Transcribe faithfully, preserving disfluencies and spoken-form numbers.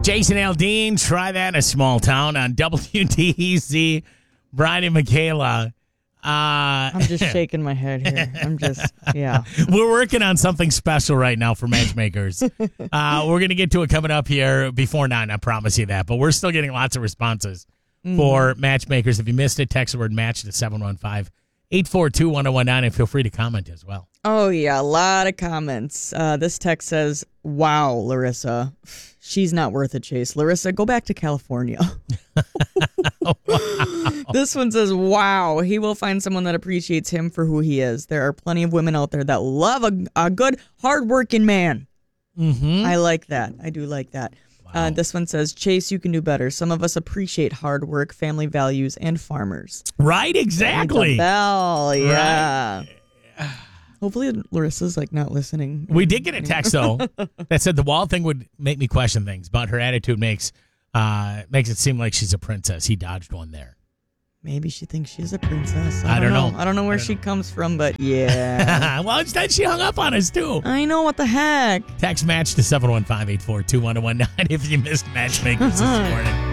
Jason Aldean, try that in a small town on W D E C. Brian and Michaela. Uh, I'm just shaking my head here. I'm just, yeah. We're working on something special right now for matchmakers. uh, we're going to get to it coming up here before nine, I promise you that. But we're still getting lots of responses mm. for matchmakers. If you missed it, text the word match to seven one five, eight four two, one oh one nine and feel free to comment as well. Oh, yeah, a lot of comments. Uh, this text says, wow, Larissa. She's not worth it, Chase. Larissa, go back to California. Oh, wow. This one says, wow, he will find someone that appreciates him for who he is. There are plenty of women out there that love a, a good, hardworking man. Mm-hmm. I like that. I do like that. Wow. Uh, this one says, Chase, you can do better. Some of us appreciate hard work, family values, and farmers. Right, exactly. Bell, yeah. Right. Hopefully Larissa's like not listening. We did get a text though that said the wall thing would make me question things, but her attitude makes uh, makes it seem like she's a princess. He dodged one there. Maybe she thinks she's a princess. I, I don't know. know. I don't know where don't she know. comes from, but yeah. Well, instead she hung up on us too. I know, what the heck. Text match to seven one five, eight four two, one oh one nine if you missed matchmakers this morning.